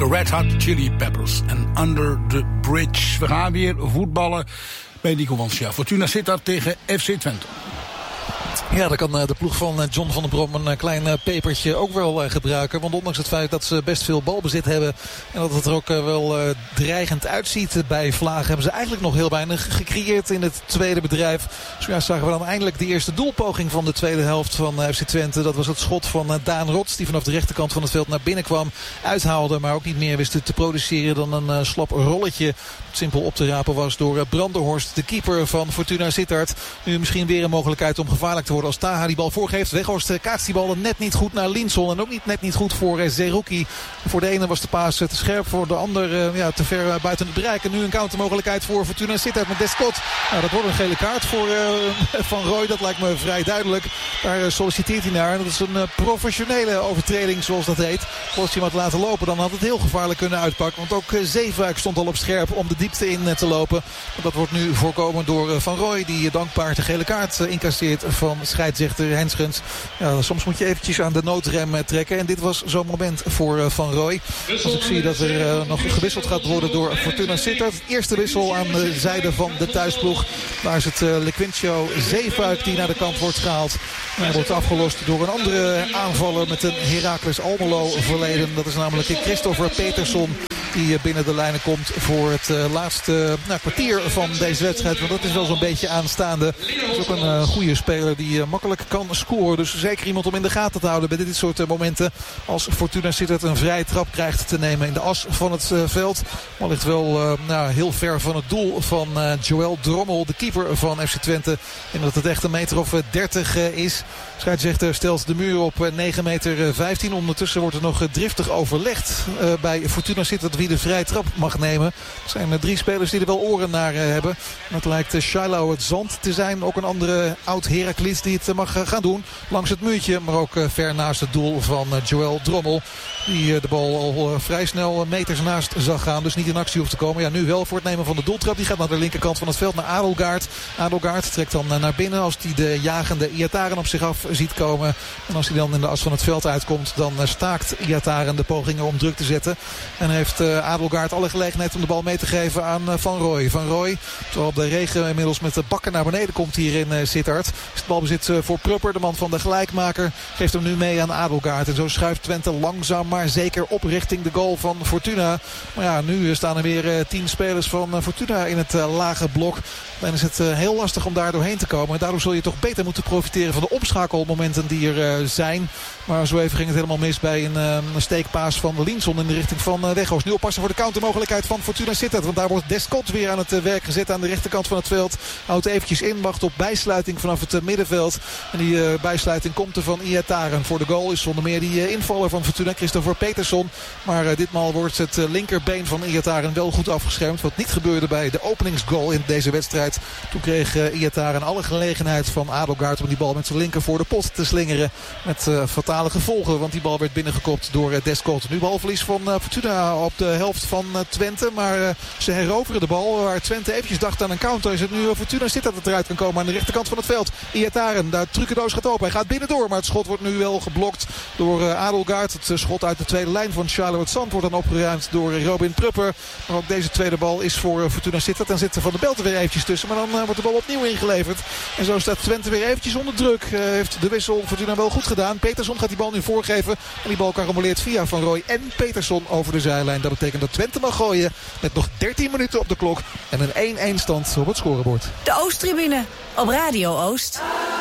de Red Hot Chili Peppers en Under the Bridge. We gaan weer voetballen bij Nico Wansja. Fortuna Sittard tegen FC Twente. Ja, dan kan de ploeg van John van den Brom een klein pepertje ook wel gebruiken. Want ondanks het feit dat ze best veel balbezit hebben en dat het er ook wel dreigend uitziet bij Vlaag, hebben ze eigenlijk nog heel weinig gecreëerd in het tweede bedrijf. Zojuist zagen we dan eindelijk de eerste doelpoging van de tweede helft van FC Twente. Dat was het schot van Daan Rots, die vanaf de rechterkant van het veld naar binnen kwam, uithaalde, maar ook niet meer wist te produceren dan een slap rolletje. Simpel op te rapen was door Brandenhorst, de keeper van Fortuna Sittard. Nu misschien weer een mogelijkheid om gevaarlijk te worden als Taha die bal voorgeeft. Weghorst kaatst die bal net niet goed naar Linson en ook net niet goed voor Zerouki. Voor de ene was de paas te scherp, voor de ander te ver buiten het bereik. En nu een countermogelijkheid voor Fortuna Sittard met Descott. Nou, dat wordt een gele kaart voor Van Rooij, dat lijkt me vrij duidelijk. Daar solliciteert hij naar. Dat is een professionele overtreding zoals dat heet. Als je hem had laten lopen, dan had het heel gevaarlijk kunnen uitpakken. Want ook Zeefuik stond al op scherp om de diepte in te lopen. Dat wordt nu voorkomen door Van Rooij, die dankbaar de gele kaart incasseert van scheidsrechter Henschens. Ja, soms moet je eventjes aan de noodrem trekken. En dit was zo'n moment voor Van Rooij. Als ik zie dat er nog gewisseld gaat worden door Fortuna Sittard. Eerste wissel aan de zijde van de thuisploeg. Daar is het Lequintio Zeefuik die naar de kant wordt gehaald. Hij wordt afgelost door een andere aanvaller met een Heracles Almelo verleden. Dat is namelijk Christopher Peterson, die binnen de lijnen komt voor het laatste kwartier van deze wedstrijd. Want dat is wel zo'n beetje aanstaande. Dat is ook een goede speler die makkelijk kan scoren. Dus zeker iemand om in de gaten te houden bij dit soort momenten. Als Fortuna Sittard een vrije trap krijgt te nemen in de as van het veld. Maar ligt wel heel ver van het doel van Joël Drommel, de keeper van FC Twente. En dat het echt een meter of 30 is. Scheidsrechter stelt de muur op 9,15 meter. Ondertussen wordt er nog driftig overlegd bij Fortuna Sittard wie de vrije trap mag nemen. Er zijn 3 spelers die er wel oren naar hebben. Dat lijkt Shiloh het Zand te zijn. Ook een andere oud Heracles die het mag gaan doen. Langs het muurtje, maar ook ver naast het doel van Joël Drommel. Die de bal al vrij snel meters naast zag gaan. Dus niet in actie hoeft te komen. Ja, nu wel voor het nemen van de doeltrap. Die gaat naar de linkerkant van het veld, naar Adelgaard. Adelgaard trekt dan naar binnen als hij de jagende Iataren op zich af ziet komen. En als hij dan in de as van het veld uitkomt, dan staakt Iataren de pogingen om druk te zetten. En heeft Adelgaard alle gelegenheid om de bal mee te geven aan Van Rooij. Van Rooij, terwijl de regen inmiddels met de bakken naar beneden komt hier in Sittard. Is het balbezit voor Prupper, de man van de gelijkmaker. Geeft hem nu mee aan Adelgaard. En zo schuift Twente langzaam maar zeker op richting de goal van Fortuna. Maar ja, nu staan er weer 10 spelers van Fortuna in het lage blok. Dan is het heel lastig om daar doorheen te komen. En daardoor zul je toch beter moeten profiteren van de omschakelmomenten die er zijn. Maar zo even ging het helemaal mis bij een steekpaas van Linson in de richting van Weghorst. Nu oppassen voor de countermogelijkheid van Fortuna Sittard. Want daar wordt Descott weer aan het werk gezet aan de rechterkant van het veld. Houdt eventjes in, wacht op bijsluiting vanaf het middenveld. En die bijsluiting komt er van Iataren. Voor de goal is zonder meer die invaller van Fortuna, Christopher Peterson. Maar ditmaal wordt het linkerbeen van Iataren wel goed afgeschermd. Wat niet gebeurde bij de openingsgoal in deze wedstrijd. Toen kreeg Iataren alle gelegenheid van Adelgaard om die bal met zijn linker voor de pot te slingeren. Met fatale gevolgen, want die bal werd binnengekopt door Descott. Nu balverlies van Fortuna op de helft van Twente. Maar ze heroveren de bal. Waar Twente eventjes dacht aan een counter, is het nu Fortuna Sittard dat eruit kan komen aan de rechterkant van het veld. Iataren, daar trucendoos gaat open. Hij gaat binnendoor, maar het schot wordt nu wel geblokt door Adelgaard. Het schot uit de tweede lijn van Charlotte Zand wordt dan opgeruimd door Robin Prupper. Maar ook deze tweede bal is voor Fortuna Sittard. Dan zit er Van der Belt er weer eventjes tussen. Maar dan wordt de bal opnieuw ingeleverd. En zo staat Twente weer eventjes onder druk. Heeft de wissel Fortuna wel goed gedaan. Peterson gaat die bal nu voorgeven. En die bal karamboleert via Van Rooij en Peterson over de zijlijn. Dat betekent dat Twente mag gooien met nog 13 minuten op de klok. En een 1-1 stand op het scorebord. De Oosttribune op Radio Oost.